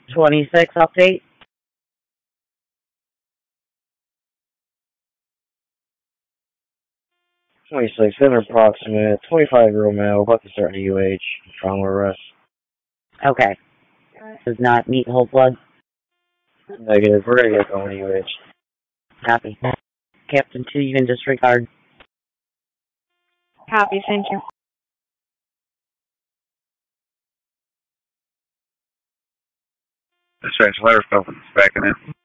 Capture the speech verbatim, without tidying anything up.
twenty-six update. twenty-six, in approximate, twenty-five-year-old male, about to start a U H, trauma arrest. Okay. Does not meet whole blood? Negative, we're gonna get going to U H. Copy. Captain two, you can disregard. Copy, thank you. That's right, letter stuff backing in.